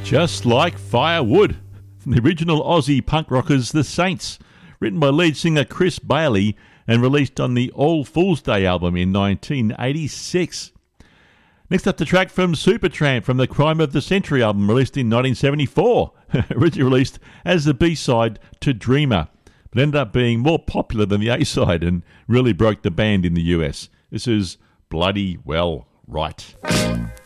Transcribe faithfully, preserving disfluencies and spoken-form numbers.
Just Like Firewood, from the original Aussie punk rockers The Saints, written by lead singer Chris Bailey and released on the All Fool's Day album in nineteen eighty-six. Next up, the track from Supertramp from the Crime of the Century album released in nineteen seventy-four, originally released as the B-side to Dreamer, but ended up being more popular than the A-side and really broke the band in the U S. This is Bloody Well Right.